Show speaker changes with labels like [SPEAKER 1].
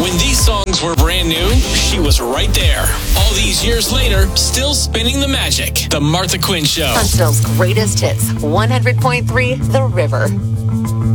[SPEAKER 1] When these songs were brand new, she was right there. All these years later, still spinning the magic. The Martha Quinn Show.
[SPEAKER 2] Huntsville's greatest hits, 100.3 The River.